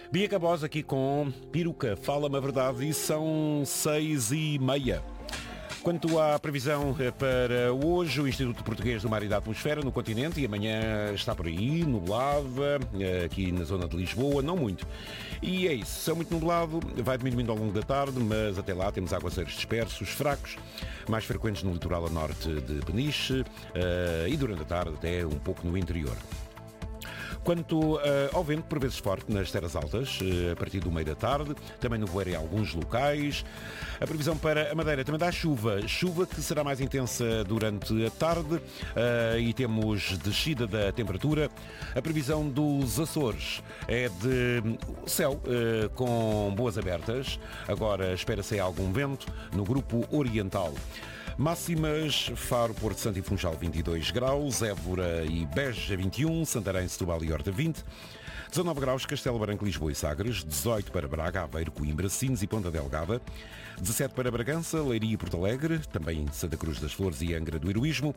Bia Cabos aqui com Peruca, fala-me a verdade, e são 6h30. Quanto à previsão para hoje, o Instituto Português do Mar e da Atmosfera no continente, e amanhã está por aí, nublada, aqui na zona de Lisboa, não muito. E é isso, céu muito nublado, vai diminuindo ao longo da tarde, mas até lá temos aguaceiros dispersos, fracos, mais frequentes no litoral a norte de Peniche e durante a tarde até um pouco no interior. Quanto ao vento, por vezes forte nas terras altas, a partir do meio da tarde, também no voeiro em alguns locais. A previsão para a Madeira também dá chuva que será mais intensa durante a tarde e temos descida da temperatura. A previsão dos Açores é de céu com boas abertas, agora espera-se algum vento no grupo oriental. Máximas: Faro, Porto Santo e Funchal 22 graus, Évora e Beja 21, Santarém, Setúbal e Horta 20, 19 graus, Castelo Branco, Lisboa e Sagres, 18 para Braga, Aveiro, Coimbra, Sines e Ponta Delgada, 17 para Bragança, Leiria e Porto Alegre, também Santa Cruz das Flores e Angra do Heroísmo,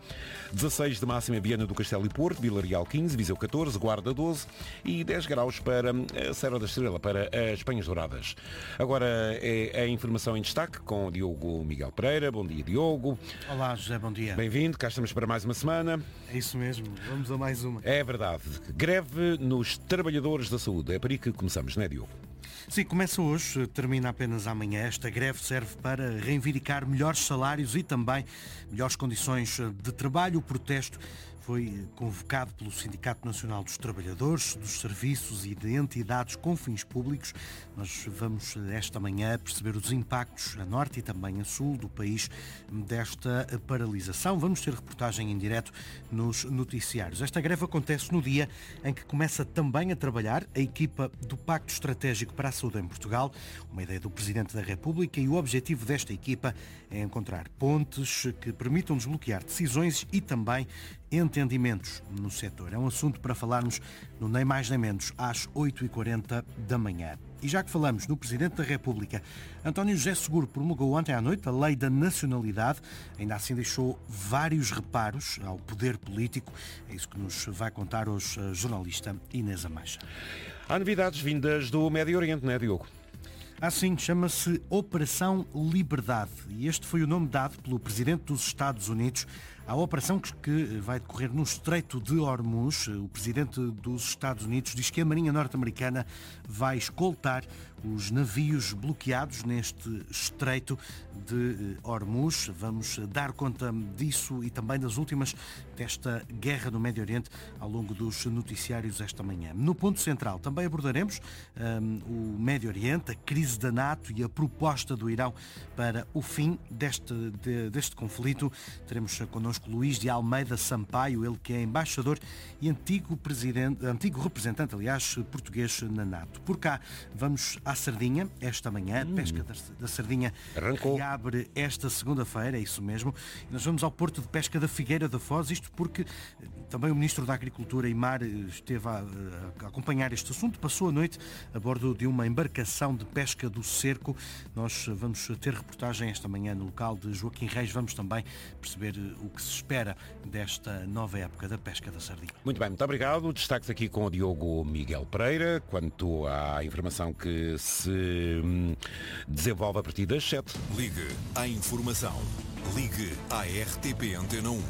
16 de máxima Viana do Castelo e Porto, Vila Real 15, Viseu 14, Guarda 12 e 10 graus para a Serra da Estrela, para as Penhas Douradas. Agora é a informação em destaque com o Diogo Miguel Pereira. Bom dia, Diogo. Olá, José, bom dia. Bem-vindo, cá estamos para mais uma semana. É isso mesmo, vamos a mais uma. É verdade. Greve nos trabalhadores da saúde. É por aí que começamos, não é, Diogo? Sim, começa hoje, termina apenas amanhã. Esta greve serve para reivindicar melhores salários e também melhores condições de trabalho. O protesto foi convocado pelo Sindicato Nacional dos Trabalhadores, dos Serviços e de Entidades com fins públicos. Nós vamos esta manhã perceber os impactos a norte e também a sul do país desta paralisação. Vamos ter reportagem em direto nos noticiários. Esta greve acontece no dia em que começa também a trabalhar a equipa do Pacto Estratégico para a Saúde em Portugal, uma ideia do Presidente da República, e o objetivo desta equipa é encontrar pontes que permitam desbloquear decisões e também entendimentos no setor. É um assunto para falarmos no Nem Mais Nem Menos às 8h40 da manhã. E já que falamos no Presidente da República, António José Seguro promulgou ontem à noite a Lei da Nacionalidade. Ainda assim deixou vários reparos ao poder político. É isso que nos vai contar hoje a jornalista Inês Ameixa. Há novidades vindas do Médio Oriente, não é, Diogo? Assim, chama-se Operação Liberdade, e este foi o nome dado pelo Presidente dos Estados Unidos à operação que vai decorrer no Estreito de Hormuz. O Presidente dos Estados Unidos diz que a Marinha Norte-Americana vai escoltar os navios bloqueados neste Estreito de Hormuz. Vamos dar conta disso e também das últimas desta guerra no Médio Oriente ao longo dos noticiários esta manhã. No ponto central também abordaremos o Médio Oriente, a crise da NATO e a proposta do Irão para o fim deste conflito. Teremos connosco Luís de Almeida Sampaio, ele que é embaixador e antigo representante, português na NATO. Por cá vamos à sardinha esta manhã, pesca da sardinha Arrancou. que abre esta segunda-feira, é isso mesmo. E nós vamos ao Porto de Pesca da Figueira da Foz, isto porque também o Ministro da Agricultura e Mar esteve a acompanhar este assunto, passou a noite a bordo de uma embarcação de pesca do cerco. Nós vamos ter reportagem esta manhã no local de Joaquim Reis, vamos também perceber o que se espera desta nova época da pesca da sardinha. Muito bem, muito obrigado. Destaques aqui com o Diogo Miguel Pereira, quanto à informação que se desenvolve a partir das 7. Ligue à informação. Ligue à RTP Antena 1.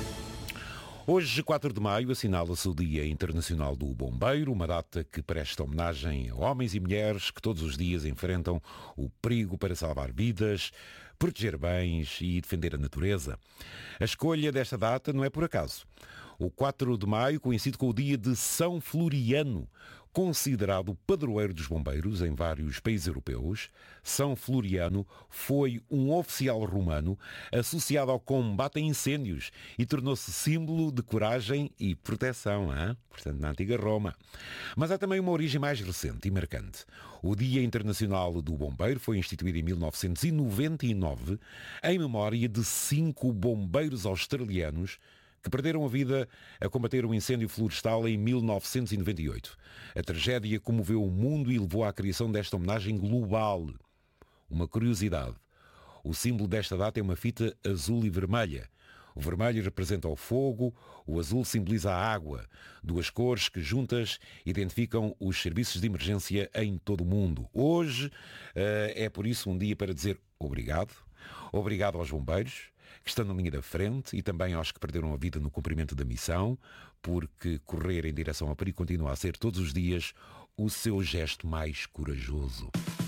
Hoje, 4 de maio, assinala-se o Dia Internacional do Bombeiro, uma data que presta homenagem a homens e mulheres que todos os dias enfrentam o perigo para salvar vidas, proteger bens e defender a natureza. A escolha desta data não é por acaso. O 4 de maio coincide com o dia de São Floriano, considerado padroeiro dos bombeiros em vários países europeus. São Floriano foi um oficial romano associado ao combate a incêndios e tornou-se símbolo de coragem e proteção, portanto, na antiga Roma. Mas há também uma origem mais recente e marcante. O Dia Internacional do Bombeiro foi instituído em 1999 em memória de 5 bombeiros australianos que perderam a vida a combater um incêndio florestal em 1998. A tragédia comoveu o mundo e levou à criação desta homenagem global. Uma curiosidade: o símbolo desta data é uma fita azul e vermelha. O vermelho representa o fogo, o azul simboliza a água, duas cores que juntas identificam os serviços de emergência em todo o mundo. Hoje é por isso um dia para dizer obrigado. Obrigado aos bombeiros que estão na linha da frente e também aos que perderam a vida no cumprimento da missão, porque correr em direção ao perigo continua a ser todos os dias o seu gesto mais corajoso.